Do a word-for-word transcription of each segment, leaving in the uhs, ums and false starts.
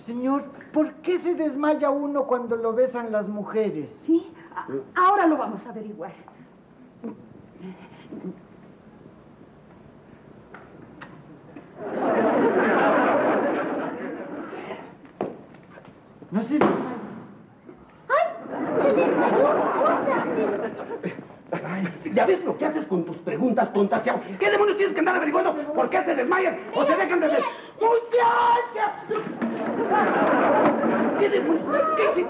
Señor, ¿por qué se desmaya uno cuando lo besan las mujeres? Sí, a- ahora lo vamos a averiguar. No se desmaya. ¡Ay! ¡Se desmayó otra vez! Ay, ¿ya ves lo que haces con tus preguntas tontas, chavo? ¿Qué demonios tienes que andar averiguando? ¿Por qué se desmayan? ¿O se dejan de ver? ¡Muchacha! ¿Qué demonios? ¿Qué hiciste?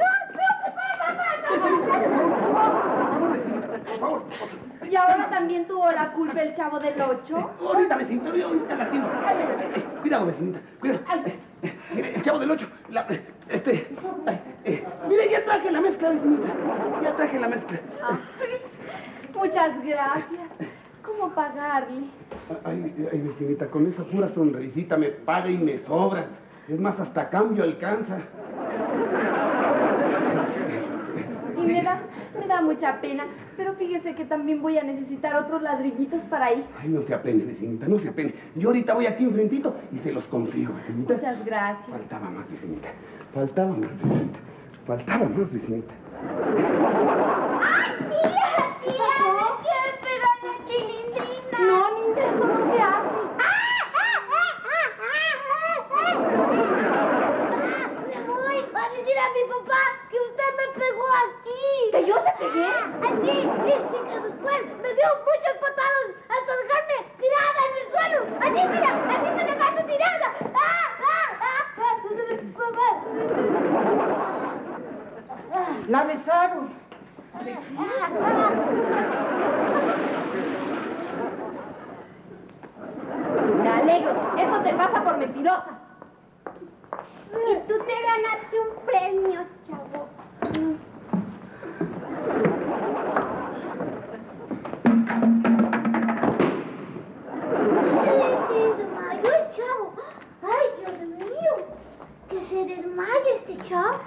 Por favor. ¿Y ahora también tuvo la culpa el Chavo del Ocho? Ahorita, vecinita, ahorita la atiendo. Cuidado, vecinita, cuidado. Mire, el Chavo del Ocho, la, este... ay, eh, mire, ya traje la mezcla, vecinita. Ya traje la mezcla. Ah, muchas gracias. ¿Cómo pagarle? Ay, ay, vecinita, con esa pura sonrisita me paga y me sobra. Es más, hasta cambio alcanza. Y me da, me da mucha pena, pero fíjese que también voy a necesitar otros ladrillitos para ahí. Ay, no se apene, vecinita, no se apene. Yo ahorita voy aquí enfrentito y se los consigo, vecinita. Muchas gracias. Faltaba más, vecinita. Faltaba más, vecinita. Faltaba más, vecinita. ¡Ay, tía! ¡Tía! ¡Me quiero pegar la chilindrina! No, niña, eso no se hace. ¡Me voy! ¡Va a decir a mi papá que usted me pegó aquí! ¿Que yo te pegué? Así, sí, sí, que después me dio muchos patadas hasta dejarme tirada en el suelo. Así, mira, así me dejaste tirada. ¡Ah, ah, ah! La besaron. Me alegro. Eso te pasa por mentirosa. Y tú te ganaste un premio, chavo. Se desmayó el chavo. Ay, Dios mío. Que se desmaye este chavo.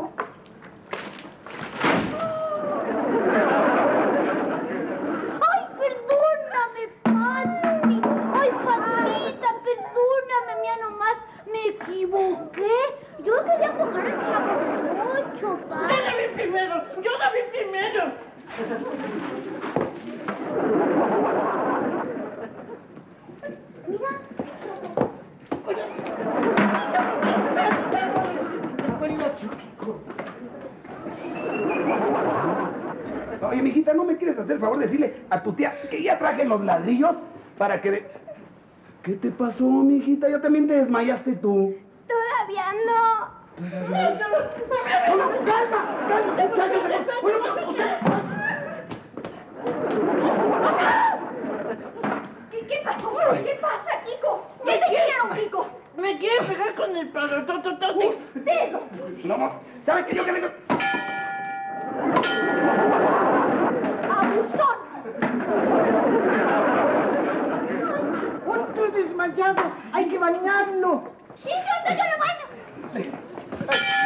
Ay, perdóname, Pati. Ay, Patita, perdóname, mía nomás. Me equivoqué. Yo quería coger al Chavo del Ocho, pa. ¡Yo la vi primero! ¡Yo la vi primero! Mira. Oye, mijita, ¿no me quieres hacer el favor de decirle a tu tía que ya traje los ladrillos para que... De... ¿Qué te pasó, mijita? ¿Ya también te desmayaste tú? Todavía no. ¡Calma! ¡Calma! ¡Calma! Bueno, usted... ¿Qué, qué pasó? ¿Qué pasa, Kiko? ¿Qué te hicieron, Kiko? Me quiere pegar con el padrotototote. ¡Usted! No, ¿sabe que yo que vengo? ¡Abusón! Otro desmayado. Hay que bañarlo. Sí, cierto, yo lo baño.